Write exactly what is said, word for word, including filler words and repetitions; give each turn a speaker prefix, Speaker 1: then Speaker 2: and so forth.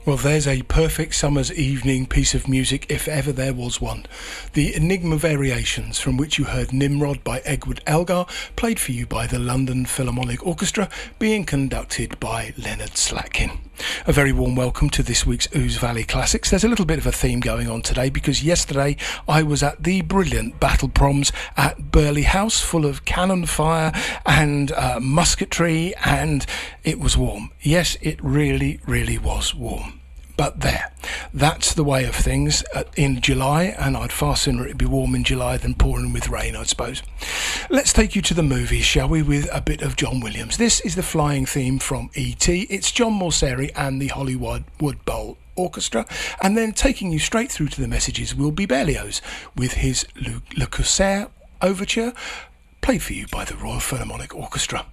Speaker 1: Well, there's a perfect summer's evening piece of music, if ever there was one. The Enigma Variations, from which you heard Nimrod by Edward Elgar, played for you by the London Philharmonic Orchestra, being conducted by Leonard Slatkin. A very warm welcome to this week's Ouse Valley Classics. There's a little bit of a theme going on today because yesterday I was at the brilliant Battle Proms at Burley House, full of cannon fire and uh, musketry, and it was warm. Yes, it really, really was warm. But there, that's the way of things uh, in July, and I'd far sooner it be warm in July than pouring with rain, I suppose. Let's take you to the movies, shall we, with a bit of John Williams. This is the flying theme from E T It's John Morseri and the Hollywood Bowl Orchestra, and then taking you straight through to the messages will be Berlioz with his Le, Le Corsaire Overture, played for you by the Royal Philharmonic Orchestra.